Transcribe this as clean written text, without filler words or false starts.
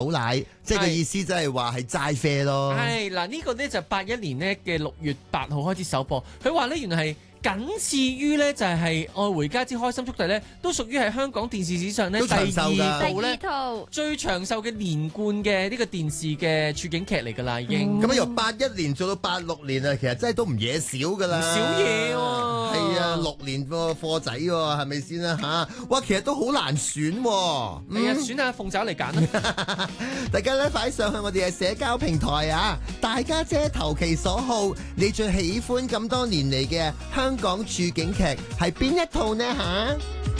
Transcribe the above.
狗奶，即係個意思，即係話係齋啡咯。 係嗱，呢個呢就81年呢嘅6月8號開始首播。佢話呢原來係僅次於呢就係《愛回家之開心速遞》呢，都屬於係香港電視史上呢都第長壽㗎二部呢第二套最長壽嘅連貫嘅呢個電視嘅處境劇嚟㗎啦，已經咁由81年做到86年啊，其實真係都唔嘢少㗎啦。 唔少嘢喎。 係啊，6年個貨仔喎，係咪先啦嚇？哇，其實都好難選喎。 係啊，選下鳳爪嚟揀啦。 大家咧快上去我哋嘅社交平台啊！大家姐投其所好，你最喜歡咁多年嚟嘅香港處境劇係邊一套呢嚇？